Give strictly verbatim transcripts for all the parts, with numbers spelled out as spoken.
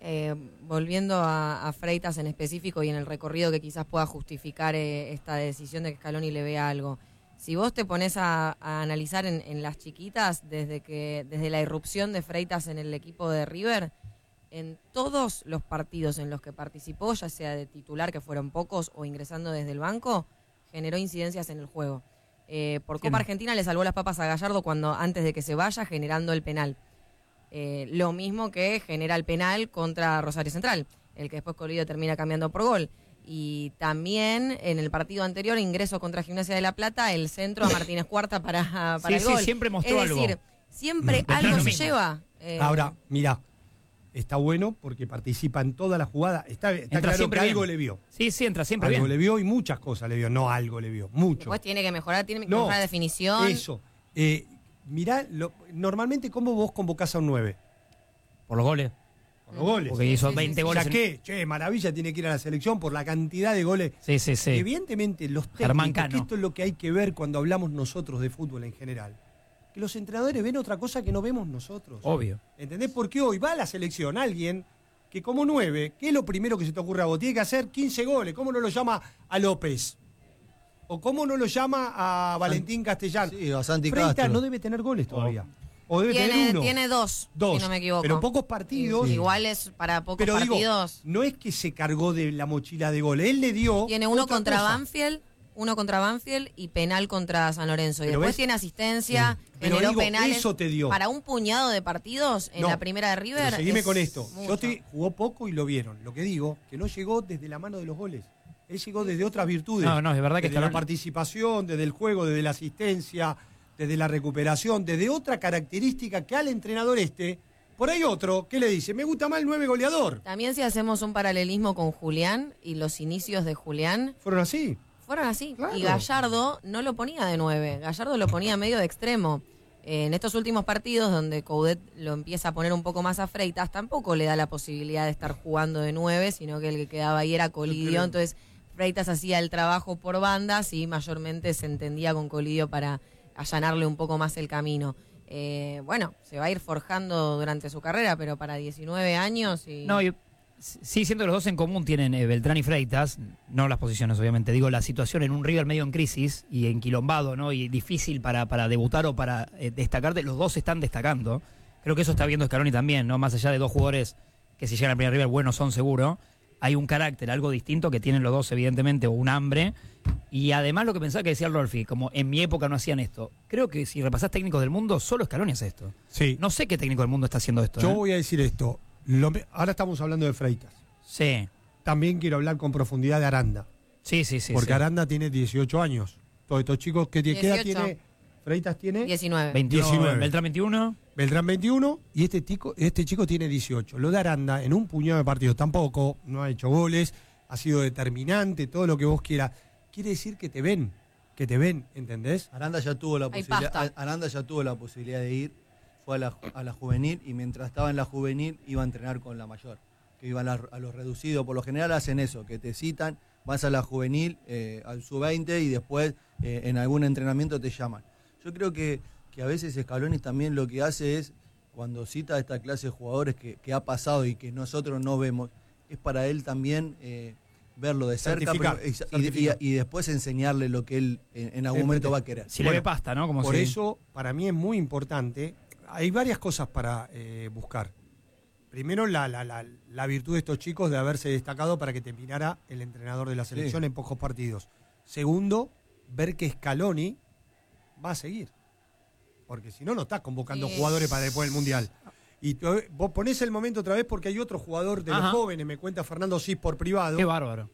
eh, volviendo a, a Freitas en específico y en el recorrido que quizás pueda justificar eh, esta decisión de que Scaloni le vea algo. Si vos te pones a, a analizar en, en las chiquitas, desde que desde la irrupción de Freitas en el equipo de River, en todos los partidos en los que participó, ya sea de titular, que fueron pocos, o ingresando desde el banco, generó incidencias en el juego. Eh, por Copa Sí, no. Argentina le salvó las papas a Gallardo cuando antes de que se vaya, generando el penal. Eh, lo mismo que genera el penal contra Rosario Central, el que después Colidio termina cambiando por gol. Y también en el partido anterior, ingreso contra Gimnasia de La Plata, el centro a Martínez Cuarta para, para Sí, el sí, gol. siempre mostró es decir, algo. siempre Mm, algo lo se mismo. lleva. Eh, Ahora, mirá, está bueno porque participa en toda la jugada. Está, está Entra claro siempre que bien. algo le vio. Sí, sí, entra siempre Algo bien. le vio y muchas cosas le vio. No algo le vio, mucho. Después tiene que mejorar, tiene que No, mejorar la definición. Eso. Eh, mirá, lo, normalmente, ¿cómo vos convocás a un nueve? Por los goles. Por los goles. Porque hizo sí, sí, veinte sí. goles. Ya en- que, che, maravilla, tiene que ir a la selección por la cantidad de goles. Sí, sí, sí. Evidentemente, los Germán técnicos, que Cano. esto es lo que hay que ver cuando hablamos nosotros de fútbol en general, que los entrenadores ven otra cosa que no vemos nosotros. Obvio. ¿Entendés? Porque hoy va a la selección alguien que como nueve, ¿qué es lo primero que se te ocurre a vos? Tiene que hacer quince goles. ¿Cómo no lo llama a López? ¿O cómo no lo llama a Valentín Castellán? Sí, o a Santi Freitas Castro. no debe tener goles todavía. O debe tener Tiene, uno. tiene dos, Dos. si no me equivoco. Pero pocos partidos. Sí. Igual es para pocos Pero digo, partidos. no es que se cargó de la mochila de goles. Él le dio. Tiene uno otra contra cosa. Banfield, uno contra Banfield y penal contra San Lorenzo. Y Pero después ves- tiene asistencia, Mm. Pero generó digo, penales. eso te dio. Para un puñado de partidos en No, la primera de River. Pero seguime es con esto. mucho. Yo te jugó poco y lo vieron. Lo que digo, que no llegó desde la mano de los goles. Él llegó desde otras virtudes. No, no, es verdad que desde la Scaloni- participación, desde el juego, desde la asistencia, desde la recuperación, desde otra característica que al entrenador este, por ahí otro, que le dice, me gusta más el nueve goleador. También si hacemos un paralelismo con Julián y los inicios de Julián, Fueron así. fueron así. Claro. Y Gallardo no lo ponía de nueve, Gallardo lo ponía medio de extremo. Eh, en estos últimos partidos donde Coudet lo empieza a poner un poco más a Freitas, tampoco le da la posibilidad de estar jugando de nueve, sino que el que quedaba ahí era Colidio. creo. Entonces Freitas hacía el trabajo por bandas y mayormente se entendía con Colidio para allanarle un poco más el camino. Eh, bueno, se va a ir forjando durante su carrera, pero para diecinueve años y... No, yo sí siento que los dos en común tienen eh, Beltrán y Freitas, no las posiciones obviamente, digo la situación en un River medio en crisis y enquilombado, ¿no? Y difícil para, para debutar o para eh, destacarte, los dos están destacando. Creo que eso está viendo Scaloni también, ¿no? Más allá de dos jugadores que si llegan al primer River buenos son seguro, hay un carácter, algo distinto que tienen los dos evidentemente, o un hambre. Y además lo que pensaba que decía Rolfi, como en mi época no hacían esto. Creo que si repasás técnicos del mundo, solo Scaloni hace esto. Sí. No sé qué técnico del mundo está haciendo esto. Yo ¿eh? voy a decir esto. Lo me- ahora estamos hablando de Freitas. Sí, También quiero hablar con profundidad de Aranda. sí, sí, sí. porque sí. Aranda tiene dieciocho años. Todos estos chicos que tiene, ¿qué edad dieciocho. tiene? Freitas tiene diecinueve. veintiuno, diecinueve. Beltrán veintiuno. Beltrán veintiuno y este chico, este chico tiene dieciocho. Lo de Aranda en un puñado de partidos tampoco, no ha hecho goles, ha sido determinante, todo lo que vos quieras. Quiere decir que te ven, que te ven, ¿entendés? Aranda ya tuvo la Hay posibilidad. pasta. Aranda ya tuvo la posibilidad de ir, fue a la, a la juvenil y mientras estaba en la juvenil iba a entrenar con la mayor, que iban a, a los reducidos. Por lo general hacen eso, que te citan, vas a la juvenil, eh, al sub veinte y después eh, en algún entrenamiento te llaman. Yo creo que, que a veces Scaloni también lo que hace es, cuando cita a esta clase de jugadores que, que ha pasado y que nosotros no vemos, es para él también eh, verlo de cerca Certificar, pero- y, y- certificar. y después enseñarle lo que él en, en algún Eh, momento eh, va a querer. Si le Bueno, ve pasta, ¿no? Como Por si- eso, para mí es muy importante. Hay varias cosas para eh, buscar. Primero, la, la, la, la virtud de estos chicos de haberse destacado para que terminara el entrenador de la selección Sí. en pocos partidos. Segundo, ver que Scaloni va a seguir. Porque si no, no estás convocando Sí. jugadores para después del Mundial. Y tú- vos ponés el momento otra vez porque hay otro jugador de Ajá. los jóvenes, me cuenta Fernando Cis por privado. Qué bárbaro.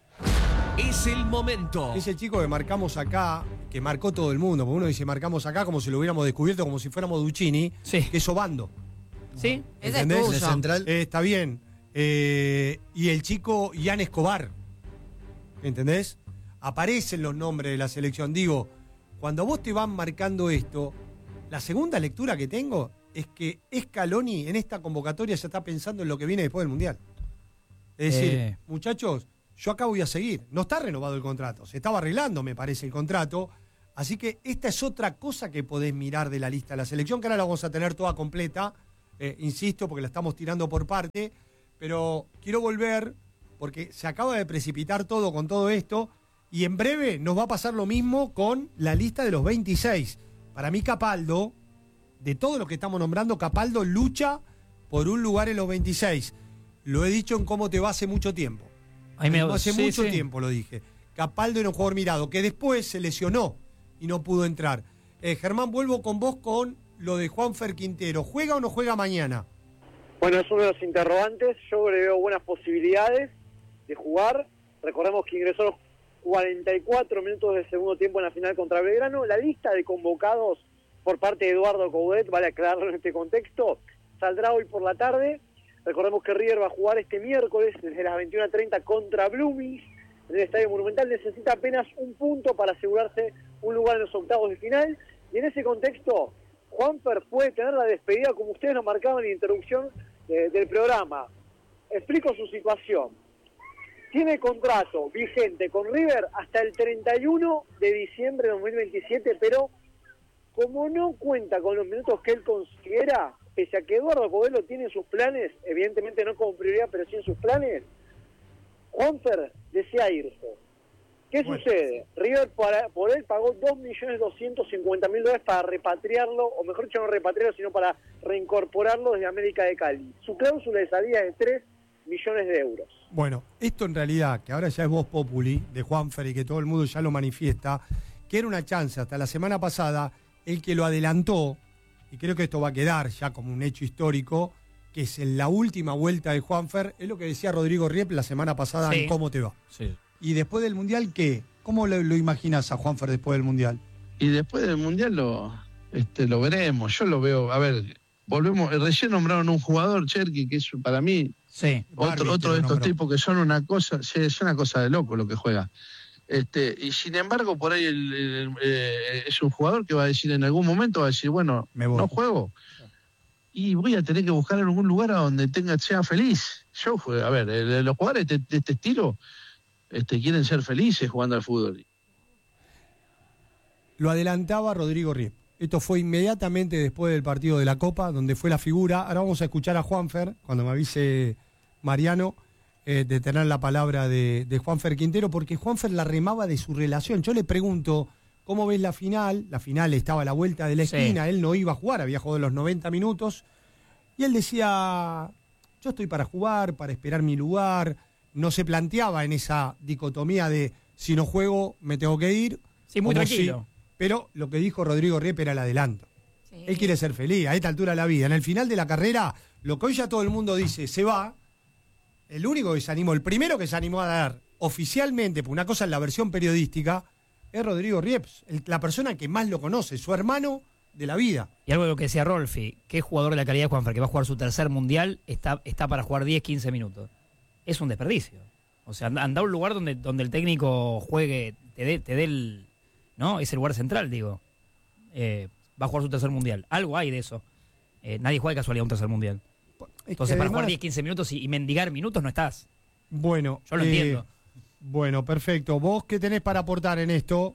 Es el momento. Ese chico que marcamos acá, que marcó todo el mundo, porque uno dice marcamos acá como si lo hubiéramos descubierto, como si fuéramos Duccini, Sí. que es Obando. ¿Sí? Ese es ¿Entendés? tuyo. De central. Eh, está bien. Eh, y el chico Ian Escobar, ¿entendés? Aparecen los nombres de la selección. Digo, cuando vos te van marcando esto, la segunda lectura que tengo es que Scaloni en esta convocatoria ya está pensando en lo que viene después del Mundial. Es decir, Eh. muchachos, yo acá voy a seguir. No está renovado el contrato, se estaba arreglando, me parece, el contrato. Así que esta es otra cosa que podés mirar de la lista de la selección, que ahora la vamos a tener toda completa, eh, insisto, porque la estamos tirando por parte. pero quiero volver porque se acaba de precipitar todo con todo esto y en breve nos va a pasar lo mismo con la lista de los veintiséis. Para mí Capaldo, de todo lo que estamos nombrando, Capaldo lucha por un lugar en los veintiséis. Lo he dicho en Cómo Te Va hace mucho tiempo. Ahí me... Hace sí, mucho sí. tiempo lo dije. Capaldo era un jugador mirado, que después se lesionó y no pudo entrar. Eh, Germán, vuelvo con vos con lo de Juanfer Quintero. ¿Juega o no juega mañana? Bueno, es uno de los interrogantes. Yo le veo buenas posibilidades de jugar. Recordemos que ingresó los cuarenta y cuatro minutos del segundo tiempo en la final contra Belgrano. La lista de convocados por parte de Eduardo Coudet, vale aclararlo en este contexto, saldrá hoy por la tarde. Recordemos que River va a jugar este miércoles desde las veintiuna treinta contra Blooming en el Estadio Monumental. Necesita apenas un punto para asegurarse un lugar en los octavos de final. Y en ese contexto, Juanfer puede tener la despedida, como ustedes lo marcaban en la introducción eh, del programa. Explico su situación. Tiene contrato vigente con River hasta el treinta y uno de diciembre de dos mil veintisiete, pero como no cuenta con los minutos que él considera, pese a que Eduardo Covelo tiene sus planes, evidentemente no como prioridad, pero sí en sus planes, Juanfer desea irse. ¿Qué bueno. sucede? River para, por él pagó dos millones doscientos cincuenta mil dólares para repatriarlo, o mejor dicho, no repatriarlo, sino para reincorporarlo desde América de Cali. Su cláusula de salida es de tres millones de euros. Bueno, esto en realidad, que ahora ya es voz populi de Juanfer y que todo el mundo ya lo manifiesta, que era una chance hasta la semana pasada, el que lo adelantó, y creo que esto va a quedar ya como un hecho histórico, que es en la última vuelta de Juanfer, es lo que decía Rodrigo Riep la semana pasada sí. en Cómo Te Va. Sí. ¿Y después del Mundial qué? ¿Cómo lo, lo imaginas a Juanfer después del Mundial? Y después del Mundial lo, este, lo veremos. Yo lo veo, a ver, volvemos, recién nombraron un jugador, Cherky, que es para mí sí, otro, otro de estos nombró. tipos que son una cosa, sí, es una cosa de loco lo que juega. Este, y sin embargo, por ahí el, el, el, eh, es un jugador que va a decir en algún momento, va a decir, bueno, no juego. Y voy a tener que buscar en algún lugar a donde tenga, sea feliz. Yo, a ver, el, los jugadores de, de este estilo este, quieren ser felices jugando al fútbol. Lo adelantaba Rodrigo Riep. Esto fue inmediatamente después del partido de la Copa, donde fue la figura. Ahora vamos a escuchar a Juanfer, cuando me avise Mariano, eh, de tener la palabra de, de Juanfer Quintero, porque Juanfer la remaba de su relación. Yo le pregunto, ¿cómo ves la final? La final estaba a la vuelta de la esquina, sí. Él no iba a jugar, había jugado los noventa minutos. Y él decía, yo estoy para jugar, para esperar mi lugar. No se planteaba en esa dicotomía de si no juego, me tengo que ir. Sí, muy tranquilo. Si, pero lo que dijo Rodrigo Riep era el adelanto. Sí. Él quiere ser feliz a esta altura de la vida. En el final de la carrera, lo que hoy ya todo el mundo dice, se va. El único que se animó, el primero que se animó a dar oficialmente, por una cosa en la versión periodística, es Rodrigo Riep, la persona que más lo conoce, su hermano de la vida. Y algo de lo que decía Rolfi, que jugador de la calidad de Juanfer, que va a jugar su tercer mundial, está, está para jugar diez, quince minutos. Es un desperdicio. O sea, anda, anda a un lugar donde, donde el técnico juegue, te dé te dé el, ¿no? Ese lugar central, digo. Eh, va a jugar su tercer mundial. Algo hay de eso. Eh, nadie juega de casualidad un tercer mundial. Entonces, para además, jugar diez, quince minutos y, y mendigar minutos no estás. Bueno, yo lo eh, entiendo. Bueno, perfecto. ¿Vos qué tenés para aportar en esto?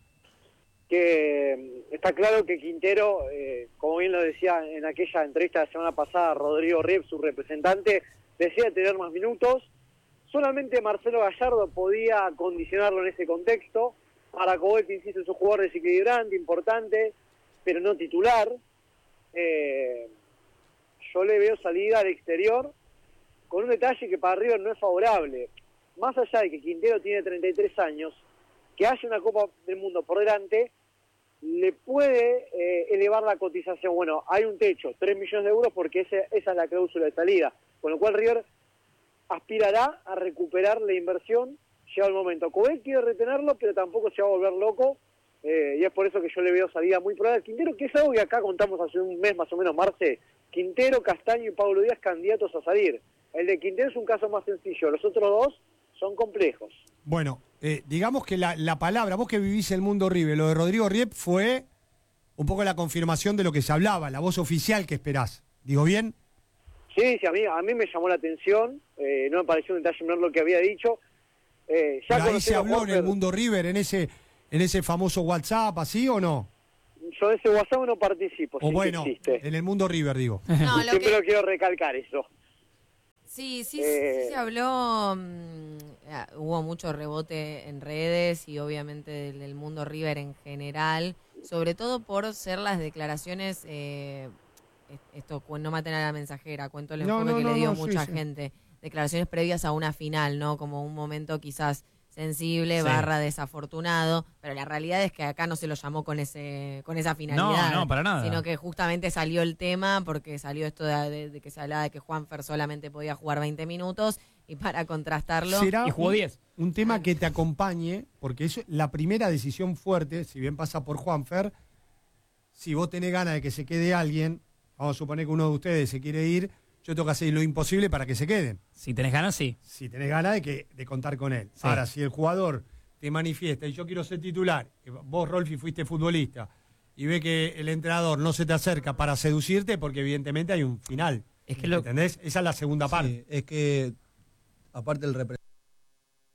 Que está claro que Quintero, eh, como bien lo decía en aquella entrevista de la semana pasada, Rodrigo Riep, su representante, desea tener más minutos. Solamente Marcelo Gallardo podía condicionarlo en ese contexto. Para Coudet, insisto, es un jugador desequilibrante, importante, pero no titular. Eh, yo le veo salida al exterior con un detalle que para River no es favorable. Más allá de que Quintero tiene treinta y tres años, que haya una Copa del Mundo por delante, le puede eh, elevar la cotización. Bueno, hay un techo, tres millones de euros, porque ese, esa es la cláusula de salida. Con lo cual River aspirará a recuperar la inversión, llega el momento. Coudet quiere retenerlo, pero tampoco se va a volver loco, eh, y es por eso que yo le veo salida muy probable al Quintero, que es algo que acá contamos hace un mes más o menos, Marce. Quintero, Castaño y Pablo Díaz candidatos a salir. El de Quintero es un caso más sencillo, los otros dos son complejos. Bueno, eh, digamos que la, la palabra, vos que vivís el mundo River, lo de Rodrigo Riep fue un poco la confirmación de lo que se hablaba, la voz oficial que esperás. ¿Digo bien? Sí, sí, a mí, a mí me llamó la atención, eh, no me pareció un detalle menor lo que había dicho. Eh, ya ahí se habló Juanfer, en el mundo River, en ese, en ese famoso WhatsApp, ¿así o no? Yo de ese WhatsApp no participo, o sí bueno, que existe. En el mundo River, digo. No, lo Siempre que... lo quiero recalcar eso. Sí, Sí, sí, Eh, sí se habló, mmm, hubo mucho rebote en redes y obviamente del, del mundo River en general, sobre todo por ser las declaraciones, eh, esto, no maten a la mensajera, cuento el No, enfoque no, que no, le dio no, sí, mucha sí. gente, declaraciones previas a una final, ¿no? Como un momento quizás sensible, Sí. barra desafortunado, pero la realidad es que acá no se lo llamó con ese con esa finalidad. No, no, para nada. Sino que justamente salió el tema porque salió esto de, de- de que se hablaba de que Juanfer solamente podía jugar veinte minutos y para contrastarlo... Será Y jugó un- diez. Un tema que te acompañe, porque es la primera decisión fuerte, si bien pasa por Juanfer, si vos tenés ganas de que se quede alguien, vamos a suponer que uno de ustedes se quiere ir, yo tengo que hacer lo imposible para que se queden. Si tenés ganas, sí. Si tenés ganas de, que, de contar con él. Sí. Ahora, si el jugador te manifiesta y yo quiero ser titular, vos, Rolfi, fuiste futbolista, y ve que el entrenador no se te acerca para seducirte, porque evidentemente hay un final. Es que lo- ¿Entendés? Esa es la segunda parte. Sí, es que, aparte del representante